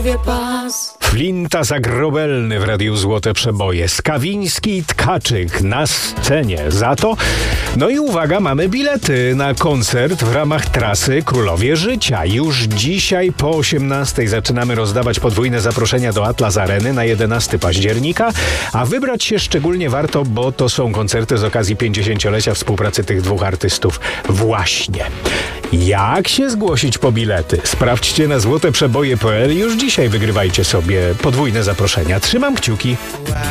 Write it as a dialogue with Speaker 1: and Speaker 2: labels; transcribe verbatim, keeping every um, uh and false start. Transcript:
Speaker 1: głowie pas.
Speaker 2: Flinta Zagrobelny w Radiu Złote Przeboje, Skawiński i Tkaczyk na scenie. Za to, no i uwaga, mamy bilety na koncert w ramach trasy Królowie Życia. Już dzisiaj po osiemnastej zaczynamy rozdawać podwójne zaproszenia do Atlas Areny na jedenastego października, a wybrać się szczególnie warto, bo to są koncerty z okazji pięćdziesięciolecia współpracy tych dwóch artystów. Właśnie. Jak się zgłosić po bilety? Sprawdźcie na złoteprzeboje kropka p l. Już dzisiaj wygrywajcie sobie podwójne zaproszenia. Trzymam kciuki.